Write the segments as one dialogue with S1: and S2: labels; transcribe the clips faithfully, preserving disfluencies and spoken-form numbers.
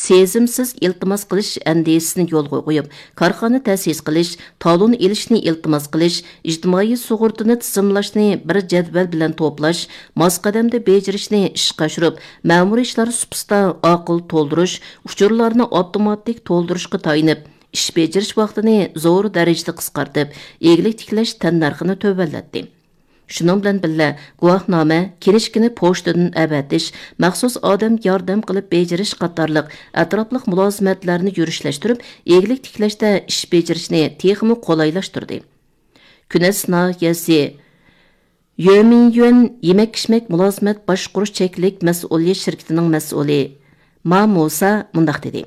S1: sezimsiz iltimos qilish andisini yo'lga qo'yib, korxona ta'sis qilish, talon elishni iltimos qilish, ijtimoiy sug'urtani tizimlashni bir jadval bilan to'plash, mos qadamda bejirishni ishga oshirib, ma'muriy ishlar supsida aql to'ldirish, uchurlarni avtomatik to'ldirishga tayinib, ish bejirish vaqtini zo'r darajada qisqartib, eglik tiklash tannarxini tövallatdi. Şunun bilan birga guvohnoma, kelishkini pochtadan avatish, maxsus odam yordam qilib bejirish qatorliq atrofliq mulozimatlarni yurishlashtirib, eglik tiklashda ish bejirishni texmi qolaylashtirdi. Kunas nahiyasi Yöminyön yemek-içmek mulozimat boshqurish cheklik mas'uliyat shirkatining mas'uli Ma Musa mundaq dedi.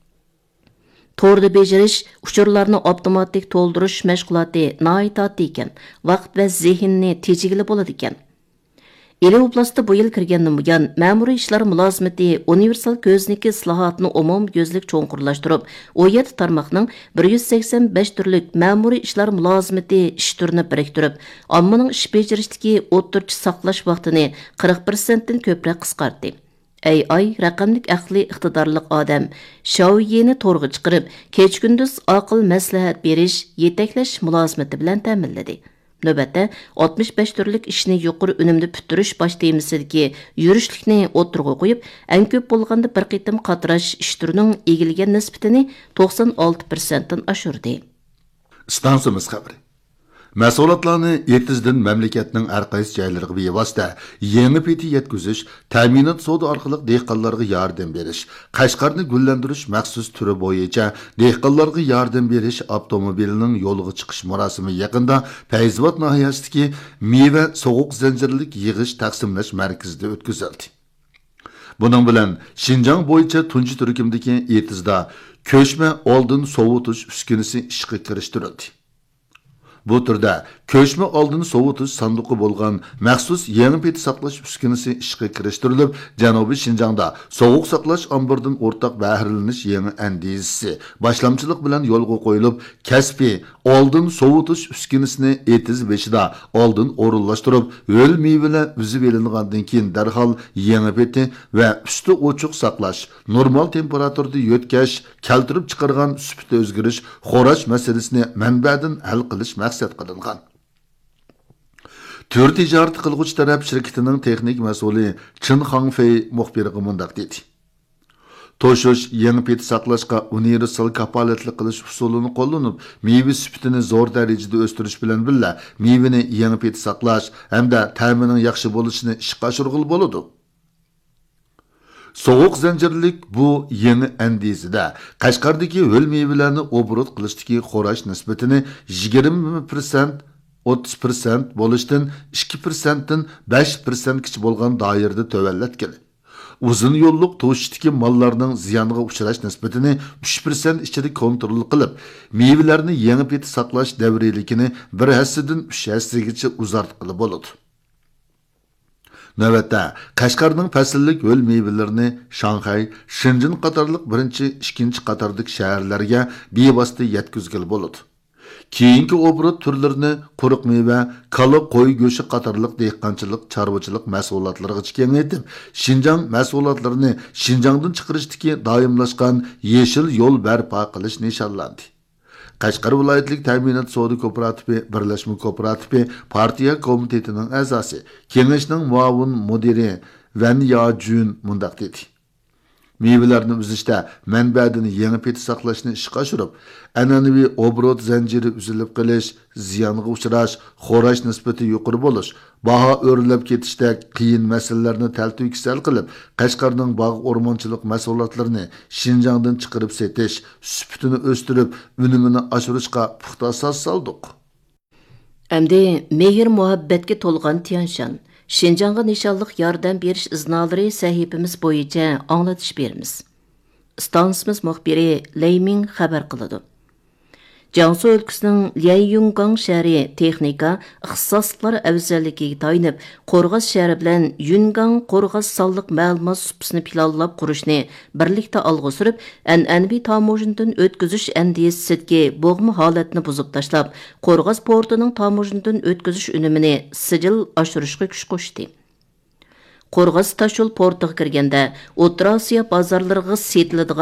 S1: To'g'ri bejirish, uchurlarni avtomatik to'ldirish mashg'uloti noitati ekan, vaqt va zehnni tejigili bo'ladi ekan. Eli oblastda bu yil kirgandan buyon ma'muriy ishlar mulozimati universal ko'zniki islohotini umum ko'zlik cho'nqurlashtirib, o'n yetti tarmoqning bir yuz sakson besh turlik ma'muriy ishlar mulozimati ish turini biriktirib, ommaning ish bejirishdagi o'ttirchi saqlash vaqtini qirq persent dan ko'proq qisqartdi. Ey ay raqamlik aqli iqtidorliq odam, Shaoyini to'rg'i chiqarib, kech-kunduz aql maslahat berish, yetaklash mulozimati bilan ta'minladi. Navbatda oltmish besh turlik ishni yuqori unumda putirish bosh temisidagi yurishlikni o'tirg'a qo'yib, eng ko'p bo'lganda bir qitim qatirash ish turining egilgan nisbatini to'qson olti persent dan oshirdi.
S2: Stansiyamiz xabari. Mas'uliyatlarni yetizdan mamlakatning har qaysi joylariga bevosita yangi peti yetkazish, ta'minot savdo orqali dehqonlarga yordam berish, Qashqarni gullantirish maxsus turi bo'yicha dehqonlarga yordam berish avtomobilining yo'lga chiqish marosimi yaqinda Fayzobod nohiyasidagi meva sovuq zanjirlik yig'ish taqsimlash markazida o'tkazildi. Buning bilan Xinjiang bo'yicha tunji turkumdagi etizda ko'chma oldin sovutish uskunasi ishga kirishtirildi. Bu turda ko'chma oldini sovutish sanduqi bo'lgan maxsus yangi peti saqlash uskunasi ishga kirishtirilib, Janubiy Xinjiangda sovuq saqlash ombordan o'rtaq bahrilanish yangi andizisi boshlamchilik bilan yo'lga qo'yilib, kasbiy oldin sovutish uskunasini etiz beshida oldin o'rinlashtirib, o'l mevalar uzib elingandan keyin darhol yangi peti va usti ochiq saqlash, normal temperaturada yo'tkash, keltirib chiqargan sufitda o'zgarish, xo'rash masalasini manbadan hal qilish maqsad qilingan. Tür tijorat qilg'uchi taraf shirkatining texnik mas'uli Chin Hangfei muxbiriga mundaq dedi. To'shish yangi peti saqlashga universal kapolatli qilish usulini qo'llanib, meva sifatini zo'r darajada o'stirish bilan birga mevani yangi peti saqlash hamda ta'mining yaxshi bo'lishini ishga oshirg'il bo'ladi. Soğuk zanjirlik bu yeni andizida Qashqardagi ho'l mevalarni obrot qilishdagi xo'rash nisbatini yigirma persent o'ttiz persent bo'lishdan ikki persent dan besh persent kichik bo'lgan doirada tövallatgan. Uzun yo'lliq to'shdagi mallarning ziyonga uchrash nisbatini uch persent ichida kontrol qilib, mevalarni yangi peti saqlash davriligini bir hassadan uch hassagacha uzartqili bo'ladi. Navbatda Qashqarning fasllik ho'l mevalarini Shanxay, Shenzhen qatorliq birinchi, ikkinchi qatordagi shaharlarga bevosita yetkazgil bo'ladi. Keyingi obrot turlarini quruq meva, kala qo'y go'shi qatorliq dehqonchilik, chorvachilik mahsulotlariga kengaytib, Xinjiang mahsulotlarini Xinjiangdan chiqarishdagi doimlashgan yeshil yo'l barpo qilish nishonlandi. Qashqar viloyatlik ta'minot savdo kooperativi birlashma kooperativi partiya komitetining a'zosi, kengashning muavin mudiri Van Yajun mundaq dedi. Mevalarni uzishda manbadan yangi peti saqlashni ishga oshirib, an'anaviy obrot zanjiri uzilib qolish, ziyonga uchrash, xo'rash nisbati yuqori bo'lish, baho o'rilib ketishda qiyin masalalarni taltuyksal qilib, Qashqarning bog' o'rmonchilik mahsulotlarini Xinjiangdan chiqarib setish, sifatini o'stirib, unumini oshirishga puxta asos soldik.
S1: Endi mehr muhabbatga to'lgan Tianshan Xinjiangga nishonliq yordam berish iznolari sahifamiz bo'yicha anglatish beramiz. Stansiyamiz muxbiri Leyming xabar qiladi. Jiangsu өлкәсенең Lianyungang shahri texnika ixtisosliklari afzalligiga tayinib, Qo'rg'os shahri bilan Yungang Qo'rg'os sonliq ma'lumot supsini planlab qurishni birlikda olg'a surib, an'anaviy tamojindan o'tkazish andiyasidagi bo'g'ma holatni buzib tashlab, Qo'rg'os portining tamojindan o'tkazish unumini sijil oshirishga kuch qo'shdi. Qo'rg'os tashul portiga kirganda O'rta Osiyo bozorlariga setiladigan